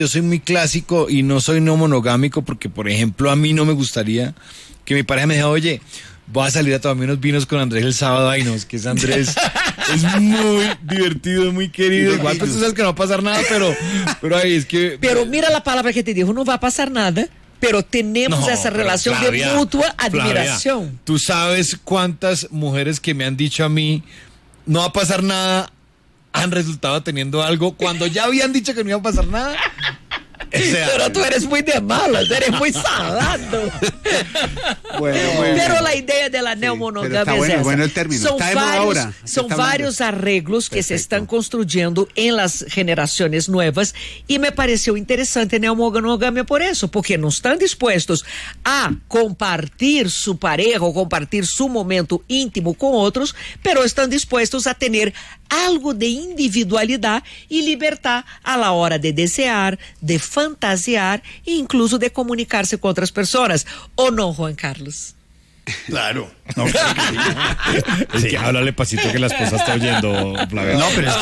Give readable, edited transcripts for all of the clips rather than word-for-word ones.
Yo soy muy clásico y no soy no monogámico porque, por ejemplo, a mí no me gustaría que mi pareja me diga, oye, voy a salir a tomarme unos vinos con Andrés el sábado. Ay, no, es que ese Andrés es muy divertido, muy querido. Igual pues tú sabes que no va a pasar nada, pero ahí es que... Pero mira la palabra que te dijo, no va a pasar nada, pero tenemos esa relación Flavia, de mutua admiración. Flavia, tú sabes cuántas mujeres que me han dicho a mí, no va a pasar nada, han resultado teniendo algo cuando ya habían dicho que no iba a pasar nada. O sea, pero tú eres muy de malas, eres muy salado. Pero la idea de la neomonogamia es esa. Bueno el término. Son varios arreglos que se están construyendo en las generaciones nuevas y me pareció interesante neomonogamia por eso, porque no están dispuestos a compartir su pareja o compartir su momento íntimo con otros, pero están dispuestos a tener algo de individualidad y libertad a la hora de desear, de fantasiar e incluso de comunicarse con otras personas. ¿O no, Juan Carlos? Claro. No, es que háblale pasito que la esposa está oyendo, Flavia. No, pero es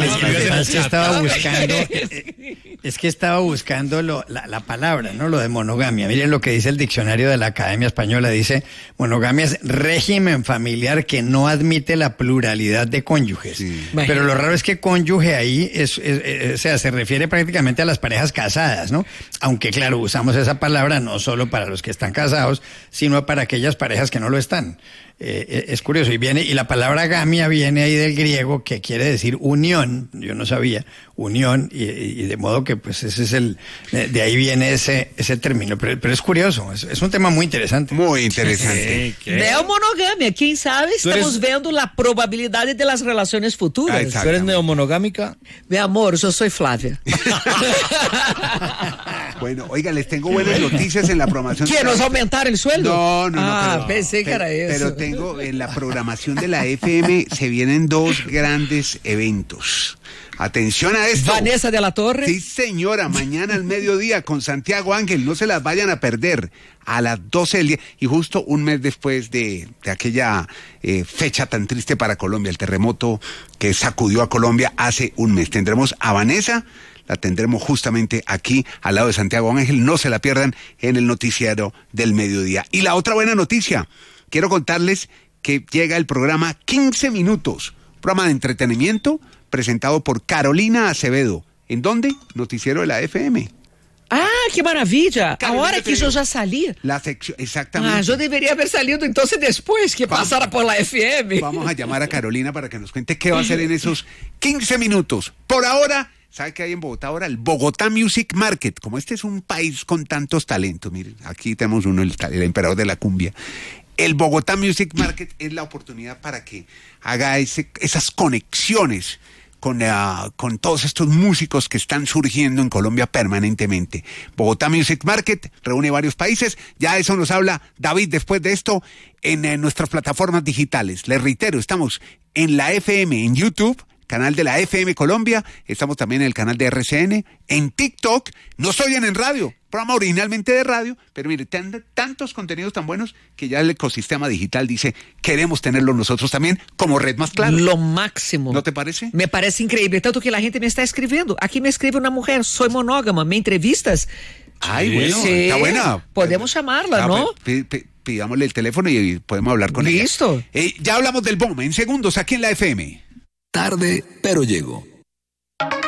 que estaba buscando la palabra, ¿no? Lo de monogamia. Miren lo que dice el diccionario de la Academia Española. Dice, monogamia es régimen familiar que no admite la pluralidad de cónyuges. Sí. Pero lo raro es que cónyuge ahí o sea, se refiere prácticamente a las parejas casadas, ¿no? Aunque claro, usamos esa palabra no solo para los que están casados, sino para aquellas parejas que no lo están. Es curioso, y la palabra gamia viene ahí del griego, que quiere decir unión, yo no sabía, unión, y de modo que pues ese es de ahí viene ese término, pero es curioso, es un tema muy interesante. Muy interesante. Neomonogamia, quién sabe, estamos viendo la probabilidad de las relaciones futuras. ¿Tú eres neomonogámica? Mi amor, yo soy Flavia. Bueno, oiga, les tengo buenas noticias en la programación. ¿Quieres aumentar el sueldo? No. Pensé que era eso. Pero tengo en la programación de la FM se vienen dos grandes eventos. Atención a esto. Vanessa de la Torre. Sí, señora, mañana al mediodía con Santiago Ángel, no se las vayan a perder, a las 12 del día, y justo un mes después de aquella fecha tan triste para Colombia, el terremoto que sacudió a Colombia hace un mes. Tendremos a Vanessa, la tendremos justamente aquí al lado de Santiago Ángel, no se la pierdan en el noticiero del mediodía. Y la otra buena noticia, quiero contarles que llega el programa 15 Minutos, un programa de entretenimiento presentado por Carolina Acevedo. ¿En dónde? Noticiero de la FM. Ah, qué maravilla. Carolina Ahora que yo ya salí. La sección, exactamente. Yo debería haber salido entonces después que pasara por la FM. Vamos a llamar a Carolina para que nos cuente qué va a hacer en esos 15 minutos. Por ahora, ¿sabe qué hay en Bogotá ahora? El Bogotá Music Market. Como este es un país con tantos talentos, miren, aquí tenemos uno, el emperador de la cumbia. El Bogotá Music Market es la oportunidad para que haga esas conexiones con todos estos músicos que están surgiendo en Colombia permanentemente. Bogotá Music Market reúne varios países, ya eso nos habla David después de esto en nuestras plataformas digitales. Les reitero, estamos en la FM, en YouTube, canal de la FM Colombia, estamos también en el canal de RCN, en TikTok, nos oyen en radio, programa originalmente de radio, pero mire, tantos contenidos tan buenos que ya el ecosistema digital dice, queremos tenerlo nosotros también como red más clara. Lo máximo. ¿No te parece? Me parece increíble, tanto que la gente me está escribiendo. Aquí me escribe una mujer, soy monógama, ¿me entrevistas? Ay, bueno, sí, está buena. Podemos llamarla, ¿no? Pidámosle el teléfono y podemos hablar con ella. Listo. Ya hablamos del BOM en segundos aquí en la FM. Tarde, pero llego.